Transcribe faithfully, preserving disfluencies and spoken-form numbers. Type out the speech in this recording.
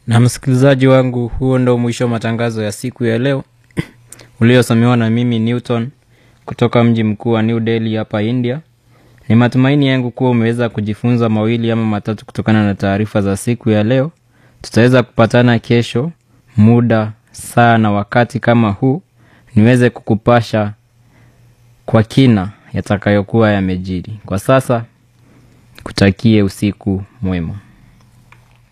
Na msikilizaji wangu, huo ndo mwisho matangazo ya siku ya leo uliosomewa na mimi Newton kutoka mji mkuu wa New Delhi hapa India. Ni matumaini yangu kuwa umeweza kujifunza mawili ama matatu kutokana na taarifa za siku ya leo. Tutaweza kupatana kesho muda saa na wakati kama huu niweze kukupasha kwa kina yatakayokuwa yamejiri. Kwa sasa kutakie usiku mwema.